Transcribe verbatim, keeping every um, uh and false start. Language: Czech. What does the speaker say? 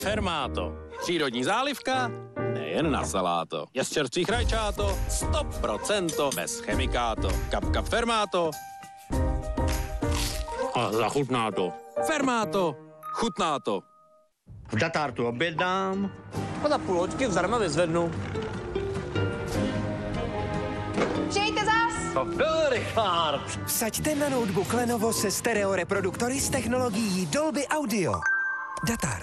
Fermáto. Přírodní zálivka, nejen na saláto. Je z čerstvých rajčáto, sto procent bez chemikáto. Kap, kap Fermáto. A zachutná to. Fermáto. Chutná to. V Datartu objednám. A za půl hoďky zdarma vyzvednu. Přijďte zas! To byl Richard. Vsaďte na notebook Lenovo se stereo reproduktory s technologií Dolby Audio. Datart.